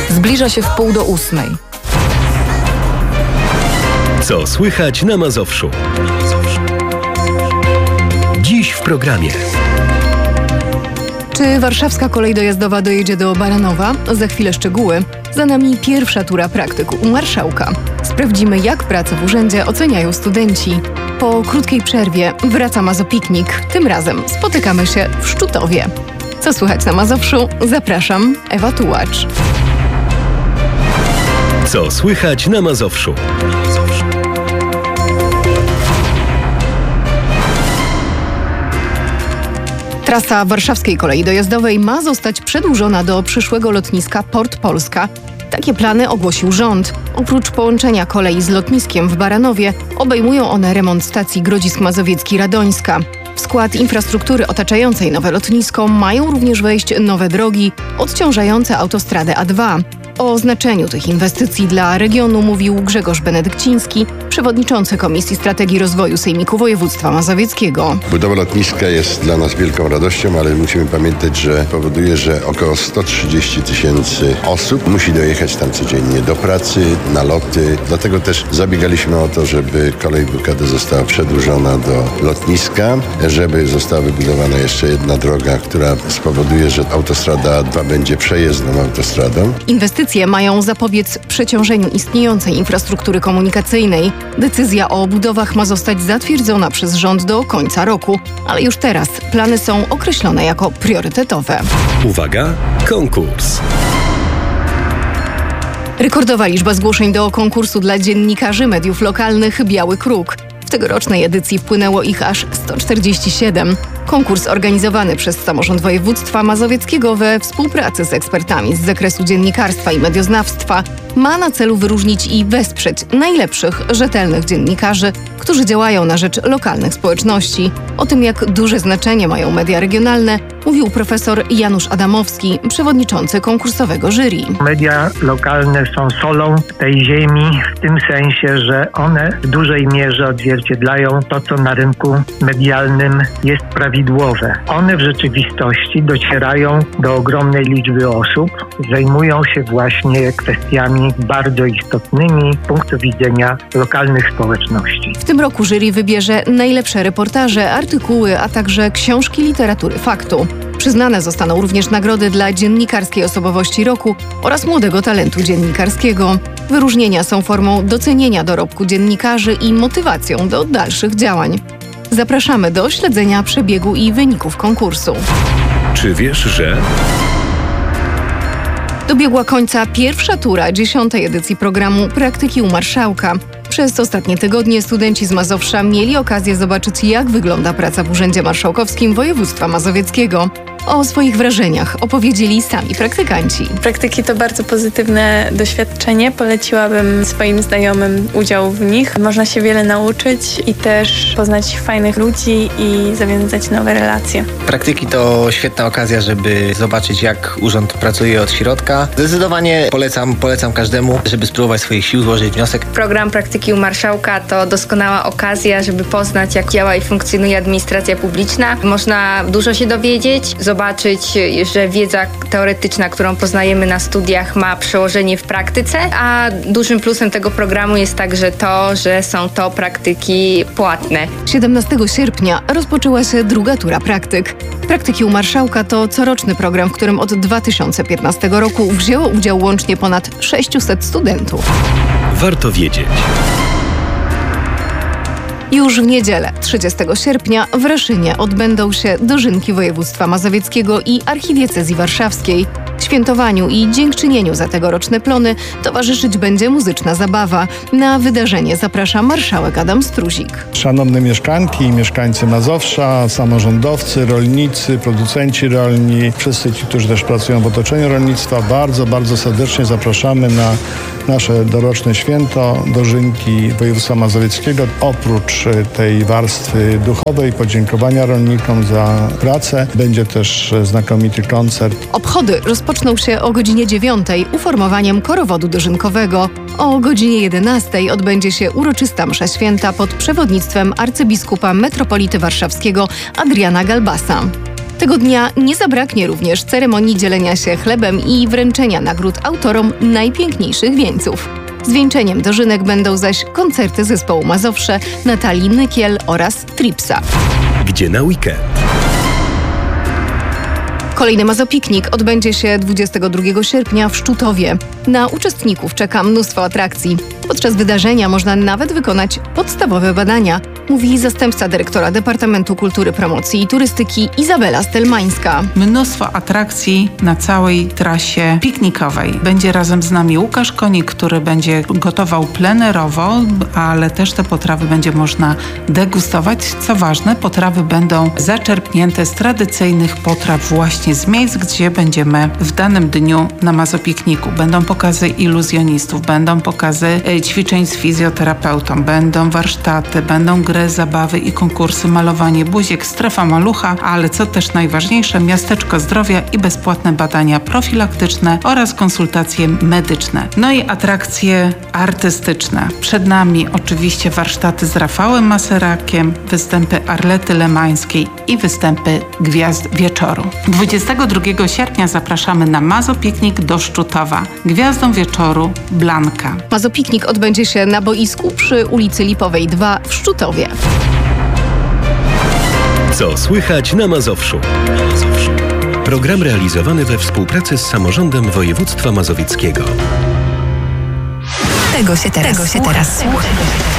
Zbliża się 7:30. Co słychać na Mazowszu? Dziś w programie. Czy warszawska kolej dojazdowa dojedzie do Baranowa? Za chwilę szczegóły. Za nami pierwsza tura praktyku u marszałka. Sprawdzimy, jak pracę w urzędzie oceniają studenci. Po krótkiej przerwie wraca Mazopiknik. Tym razem spotykamy się w Szczutowie. Co słychać na Mazowszu? Zapraszam, Ewa Tułacz. Co słychać na Mazowszu? Trasa warszawskiej kolei dojazdowej ma zostać przedłużona do przyszłego lotniska Port Polska. Takie plany ogłosił rząd. Oprócz połączenia kolei z lotniskiem w Baranowie obejmują one remont stacji Grodzisk Mazowiecki-Radońska. W skład infrastruktury otaczającej nowe lotnisko mają również wejść nowe drogi odciążające autostradę A2. O znaczeniu tych inwestycji dla regionu mówił Grzegorz Benedykciński, przewodniczący Komisji Strategii Rozwoju Sejmiku Województwa Mazowieckiego. Budowa lotniska jest dla nas wielką radością, ale musimy pamiętać, że powoduje, że około 130 000 osób musi dojechać tam codziennie do pracy, na loty. Dlatego też zabiegaliśmy o to, żeby kolej WKD została przedłużona do lotniska, żeby została wybudowana jeszcze jedna droga, która spowoduje, że autostrada A2 będzie przejezdną autostradą. Inwestycje mają zapobiec przeciążeniu istniejącej infrastruktury komunikacyjnej. Decyzja o budowach ma zostać zatwierdzona przez rząd do końca roku, ale już teraz plany są określone jako priorytetowe. Uwaga, konkurs. Rekordowa liczba zgłoszeń do konkursu dla dziennikarzy mediów lokalnych Biały Kruk. W tegorocznej edycji wpłynęło ich aż 147. Konkurs organizowany przez Samorząd Województwa Mazowieckiego we współpracy z ekspertami z zakresu dziennikarstwa i medioznawstwa ma na celu wyróżnić i wesprzeć najlepszych, rzetelnych dziennikarzy, którzy działają na rzecz lokalnych społeczności. O tym, jak duże znaczenie mają media regionalne, mówił profesor Janusz Adamowski, przewodniczący konkursowego jury. Media lokalne są solą tej ziemi w tym sensie, że one w dużej mierze odzwierciedlają to, co na rynku medialnym jest prawidłowe. One w rzeczywistości docierają do ogromnej liczby osób, zajmują się właśnie kwestiami bardzo istotnymi z punktu widzenia lokalnych społeczności. W tym roku jury wybierze najlepsze reportaże, artykuły, a także książki literatury faktu. Przyznane zostaną również nagrody dla dziennikarskiej osobowości roku oraz młodego talentu dziennikarskiego. Wyróżnienia są formą docenienia dorobku dziennikarzy i motywacją do dalszych działań. Zapraszamy do śledzenia przebiegu i wyników konkursu. Czy wiesz, że... Dobiegła końca pierwsza tura 10. edycji programu Praktyki u Marszałka. Przez ostatnie tygodnie studenci z Mazowsza mieli okazję zobaczyć, jak wygląda praca w Urzędzie Marszałkowskim Województwa Mazowieckiego. O swoich wrażeniach opowiedzieli sami praktykanci. Praktyki to bardzo pozytywne doświadczenie. Poleciłabym swoim znajomym udział w nich. Można się wiele nauczyć i też poznać fajnych ludzi i zawiązać nowe relacje. Praktyki to świetna okazja, żeby zobaczyć, jak urząd pracuje od środka. Zdecydowanie polecam każdemu, żeby spróbować swoich sił, złożyć wniosek. Program Praktyki u Marszałka to doskonała okazja, żeby poznać, jak działa i funkcjonuje administracja publiczna. Można dużo się dowiedzieć, zobaczyć, że wiedza teoretyczna, którą poznajemy na studiach, ma przełożenie w praktyce, a dużym plusem tego programu jest także to, że są to praktyki płatne. 17 sierpnia rozpoczęła się druga tura praktyk. Praktyki u Marszałka to coroczny program, w którym od 2015 roku wzięło udział łącznie ponad 600 studentów. Warto wiedzieć. Już w niedzielę, 30 sierpnia, w Raszynie odbędą się dożynki województwa mazowieckiego i archidiecezji warszawskiej. Świętowaniu i dziękczynieniu za tegoroczne plony towarzyszyć będzie muzyczna zabawa. Na wydarzenie zaprasza marszałek Adam Struzik. Szanowne mieszkanki i mieszkańcy Mazowsza, samorządowcy, rolnicy, producenci rolni, wszyscy ci, którzy też pracują w otoczeniu rolnictwa, bardzo, bardzo serdecznie zapraszamy na nasze doroczne święto dożynki województwa mazowieckiego. Oprócz tej warstwy duchowej, podziękowania rolnikom za pracę, będzie też znakomity koncert. Obchody rozpoczną się o godzinie 9 uformowaniem korowodu dożynkowego. O godzinie 11 odbędzie się uroczysta msza święta pod przewodnictwem arcybiskupa metropolity warszawskiego Adriana Galbasa. Tego dnia nie zabraknie również ceremonii dzielenia się chlebem i wręczenia nagród autorom najpiękniejszych wieńców. Zwieńczeniem dożynek będą zaś koncerty zespołu Mazowsze, Natalii Nykiel oraz Tripsa. Gdzie na weekend? Kolejny Mazopiknik odbędzie się 22 sierpnia w Szczutowie. Na uczestników czeka mnóstwo atrakcji. Podczas wydarzenia można nawet wykonać podstawowe badania, mówi zastępca dyrektora Departamentu Kultury, Promocji i Turystyki Izabela Stelmańska. Mnóstwo atrakcji na całej trasie piknikowej. Będzie razem z nami Łukasz Konik, który będzie gotował plenerowo, ale też te potrawy będzie można degustować. Co ważne, potrawy będą zaczerpnięte z tradycyjnych potraw właśnie z miejsc, gdzie będziemy w danym dniu na Mazopikniku. Będą pokazy iluzjonistów, będą pokazy ćwiczeń z fizjoterapeutą, będą warsztaty, będą gry, zabawy i konkursy, malowanie buziek, strefa malucha, ale co też najważniejsze, miasteczko zdrowia i bezpłatne badania profilaktyczne oraz konsultacje medyczne. No i atrakcje artystyczne. Przed nami oczywiście warsztaty z Rafałem Maserakiem, występy Arlety Lemańskiej i występy Gwiazd Wieczoru. 22 sierpnia zapraszamy na Mazopiknik do Szczutowa. Gwiazdą Wieczoru Blanka. Mazopiknik odbędzie się na boisku przy ulicy Lipowej 2 w Szczutowie. Co słychać na Mazowszu? Program realizowany we współpracy z Samorządem Województwa Mazowieckiego. Tego się teraz słucha.